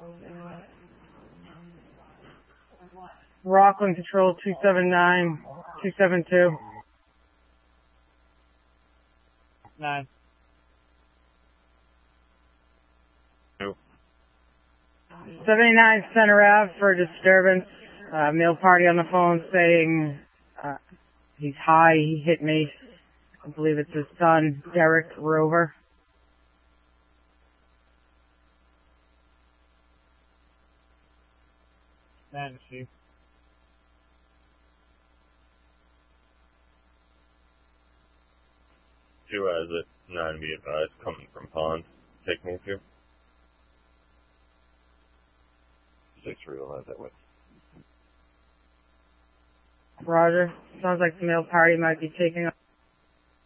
Rockland Control 279-272. 9. 79 Center Ave for disturbance. Male party on the phone saying he's high, he hit me. I believe it's his son, Derek Rover. And she. Two has it. 9 be advised. Coming from Pond. Take me to. 6 realize that way. Roger. Sounds like the male party might be taking